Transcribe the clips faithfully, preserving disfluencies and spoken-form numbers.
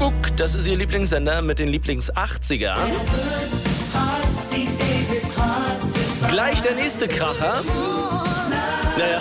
Kuckuck, das ist Ihr Lieblingssender mit den Lieblings-achtzigern. Gleich der nächste Kracher. Naja,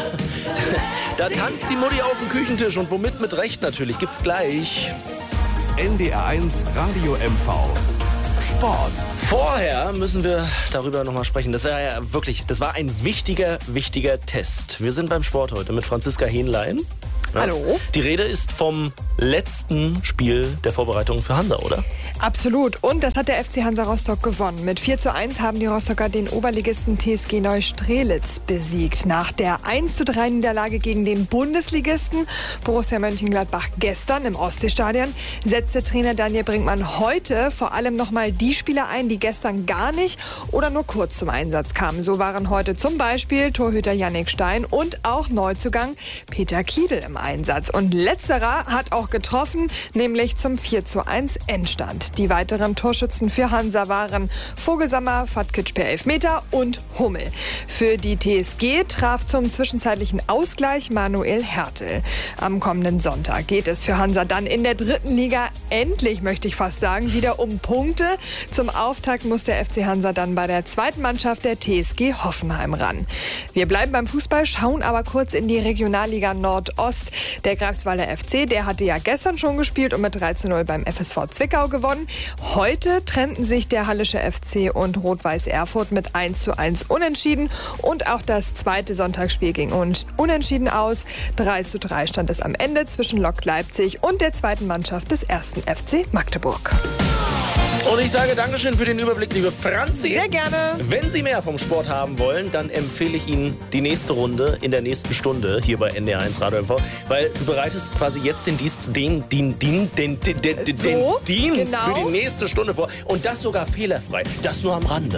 da tanzt die Mutti auf dem Küchentisch und womit mit Recht natürlich. Gibt's gleich. N D R eins Radio M V. Sport. Vorher müssen wir darüber nochmal sprechen. Das war ja wirklich, das war ein wichtiger, wichtiger Test. Wir sind beim Sport heute mit Franziska Hähnlein. Ja. Hallo. Die Rede ist vom letzten Spiel der Vorbereitung für Hansa, oder? Absolut. Und das hat der F C Hansa Rostock gewonnen. Mit vier zu eins haben die Rostocker den Oberligisten T S G Neustrelitz besiegt. Nach der eins zu drei Niederlage gegen den Bundesligisten Borussia Mönchengladbach gestern im Ostseestadion setzte Trainer Daniel Brinkmann heute vor allem nochmal die Spieler ein, die gestern gar nicht oder nur kurz zum Einsatz kamen. So waren heute zum Beispiel Torhüter Jannik Stein und auch Neuzugang Peter Kiedl im Einsatz. Und letzterer hat auch getroffen, nämlich zum vier zu eins Endstand. Die weiteren Torschützen für Hansa waren Vogelsammer, Fatkic per Elfmeter und Hummel. Für die T S G traf zum zwischenzeitlichen Ausgleich Manuel Hertel. Am kommenden Sonntag geht es für Hansa dann in der dritten Liga endlich, möchte ich fast sagen, wieder um Punkte. Zum Auftakt muss der F C Hansa dann bei der zweiten Mannschaft der T S G Hoffenheim ran. Wir bleiben beim Fußball, schauen aber kurz in die Regionalliga Nordost. Der Greifswalder F C, der hatte ja gestern schon gespielt und mit drei zu null beim F S V Zwickau gewonnen. Heute trennten sich der Hallische F C und Rot-Weiß Erfurt mit eins zu eins unentschieden. Und auch das zweite Sonntagsspiel ging unentschieden aus. drei zu drei stand es am Ende zwischen Lok Leipzig und der zweiten Mannschaft des ersten F C Magdeburg. Und ich sage Dankeschön für den Überblick, liebe Franzi. Sehr gerne. Wenn Sie mehr vom Sport haben wollen, dann empfehle ich Ihnen die nächste Runde in der nächsten Stunde hier bei N D R eins Radio M V, weil du bereitest quasi jetzt den Dienst, den, den, den, den, den, den, so, den Dienst genau. für die nächste Stunde vor und das sogar fehlerfrei. Das nur am Rande.